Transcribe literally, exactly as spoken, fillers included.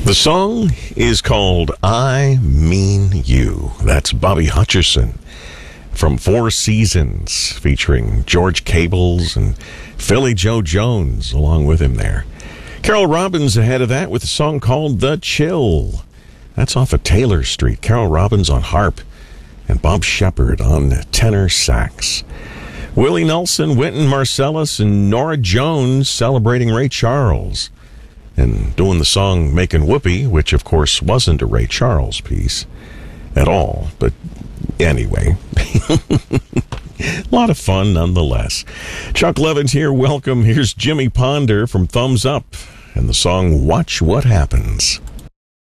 The song is called I Mean You. That's Bobby Hutcherson from Four Seasons, featuring George Cables and Philly Joe Jones along with him there. Carol Robbins ahead of that with a song called The Chill. That's off of Taylor Street. Carol Robbins on harp and Bob Shepard on tenor sax. Willie Nelson, Wynton Marsalis, and Nora Jones celebrating Ray Charles and doing the song Making Whoopee, which of course wasn't a Ray Charles piece at all. But anyway, a lot of fun nonetheless. Chuck Levin's here. Welcome. Here's Jimmy Ponder from Thumbs Up and the song Watch What Happens.